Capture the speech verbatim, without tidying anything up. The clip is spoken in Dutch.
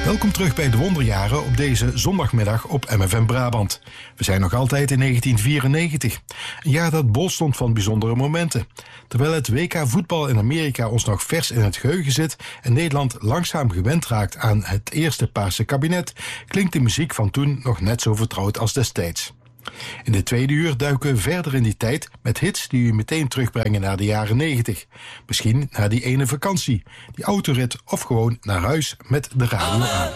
Welkom terug bij de Wonderjaren op deze zondagmiddag op M F M Brabant. We zijn nog altijd in negentien vierennegentig. Een jaar dat bol stond van bijzondere momenten. Terwijl het W K voetbal in Amerika ons nog vers in het geheugen zit en Nederland langzaam gewend raakt aan het eerste paarse kabinet, klinkt de muziek van toen nog net zo vertrouwd als destijds. In de tweede uur duiken we verder in die tijd met hits die u meteen terugbrengen naar de jaren negentig. Misschien naar die ene vakantie, die autorit of gewoon naar huis met de radio aan.